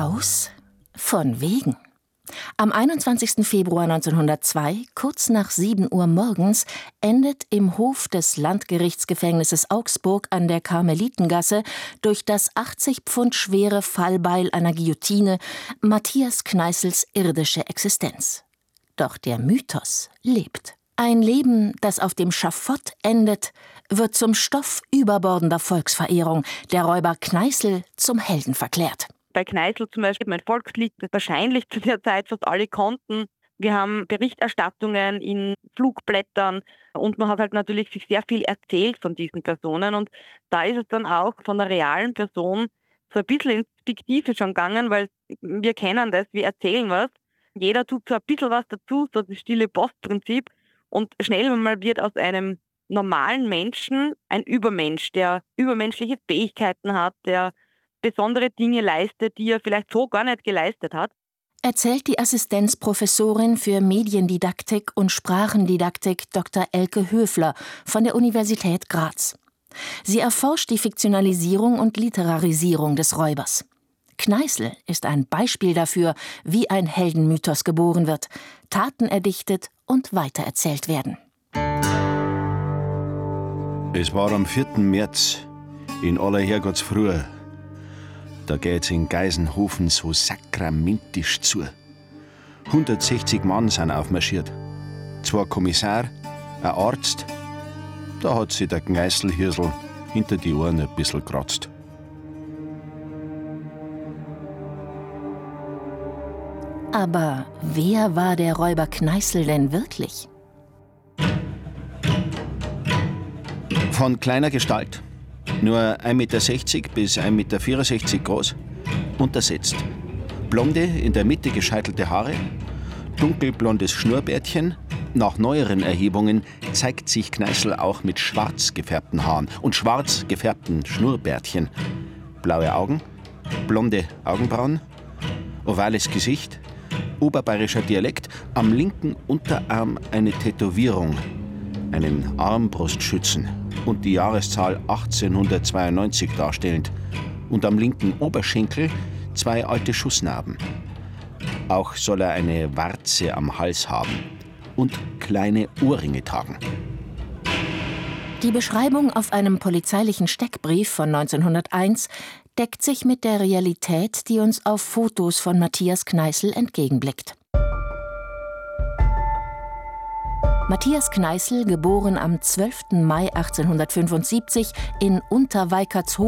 Aus? Von wegen. Am 21. Februar 1902, kurz nach 7 Uhr morgens, endet im Hof des Landgerichtsgefängnisses Augsburg an der Karmelitengasse durch das 80 Pfund schwere Fallbeil einer Guillotine Matthias Kneißls irdische Existenz. Doch der Mythos lebt. Ein Leben, das auf dem Schafott endet, wird zum Stoff überbordender Volksverehrung. Der Räuber Kneißl zum Helden verklärt. Bei Kneißl zum Beispiel mein Volkslied, das wahrscheinlich zu der Zeit fast alle konnten. Wir haben Berichterstattungen in Flugblättern und man hat halt natürlich sich sehr viel erzählt von diesen Personen. Und da ist es dann auch von der realen Person so ein bisschen ins Fiktive schon gegangen, weil wir kennen das, wir erzählen was. Jeder tut so ein bisschen was dazu, so das stille Postprinzip. Und schnell mal wird aus einem normalen Menschen ein Übermensch, der übermenschliche Fähigkeiten hat, der besondere Dinge leistet, die er vielleicht so gar nicht geleistet hat. Erzählt die Assistenzprofessorin für Mediendidaktik und Sprachendidaktik Dr. Elke Höfler von der Universität Graz. Sie erforscht die Fiktionalisierung und Literarisierung des Räubers. Kneißl ist ein Beispiel dafür, wie ein Heldenmythos geboren wird, Taten erdichtet und weitererzählt werden. Es war am 4. März in aller Herrgottsfrüh. Da geht's in Geisenhofen so sakramentisch zu. 160 Mann sind aufmarschiert. 2 Kommissar, ein Arzt. Da hat sich der Kneißl-Hirsl hinter die Ohren ein bisschen kratzt. Aber wer war der Räuber Kneißl denn wirklich? Von kleiner Gestalt, nur 1,60 Meter bis 1,64 Meter groß, untersetzt. Blonde, in der Mitte gescheitelte Haare, dunkelblondes Schnurrbärtchen. Nach neueren Erhebungen zeigt sich Kneißl auch mit schwarz gefärbten Haaren und schwarz gefärbten Schnurrbärtchen. Blaue Augen, blonde Augenbrauen, ovales Gesicht, oberbayerischer Dialekt, am linken Unterarm eine Tätowierung, einen Armbrustschützen und die Jahreszahl 1892 darstellend und am linken Oberschenkel 2 alte Schussnarben. Auch soll er eine Warze am Hals haben und kleine Ohrringe tragen. Die Beschreibung auf einem polizeilichen Steckbrief von 1901 deckt sich mit der Realität, die uns auf Fotos von Matthias Kneißl entgegenblickt. Matthias Kneißl, geboren am 12. Mai 1875 in Unterweikertshofen